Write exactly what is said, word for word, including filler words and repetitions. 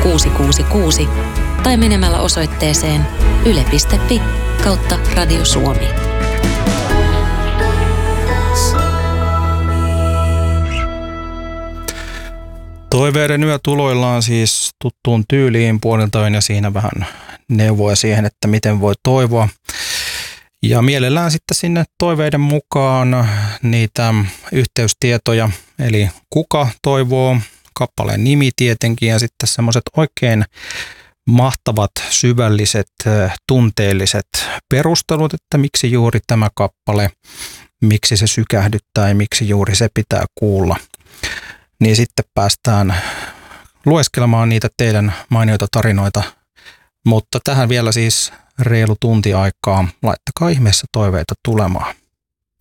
kuusi kuusi kuusi tai menemällä osoitteeseen yle piste fi kautta Radio Suomi. Toiveiden yö tuloillaan siis tuttuun tyyliin puoliltaan ja siinä vähän neuvoja siihen, että miten voi toivoa. Ja mielellään sitten sinne toiveiden mukaan niitä yhteystietoja, eli kuka toivoo, kappaleen nimi tietenkin ja sitten semmoiset oikein mahtavat, syvälliset, tunteelliset perustelut, että miksi juuri tämä kappale, miksi se sykähdyttää ja miksi juuri se pitää kuulla. Niin sitten päästään lueskelemaan niitä teidän mainioita tarinoita, mutta tähän vielä siis reilu tunti aikaa. Laittakaa ihmeessä toiveita tulemaan.